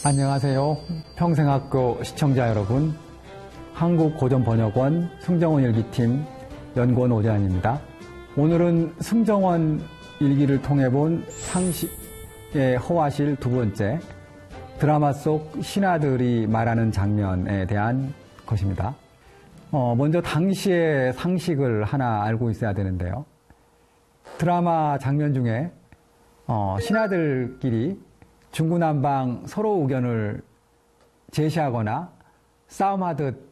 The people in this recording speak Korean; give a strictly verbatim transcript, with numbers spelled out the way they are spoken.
안녕하세요. 평생학교 시청자 여러분. 한국고전번역원 승정원 일기팀 연구원 오재환입니다. 오늘은 승정원 일기를 통해 본 상식의 허화실 두 번째, 드라마 속 신하들이 말하는 장면에 대한 것입니다. 어, 먼저 당시의 상식을 하나 알고 있어야 되는데요. 드라마 장면 중에 어, 신하들끼리 중구난방 서로 의견을 제시하거나 싸움하듯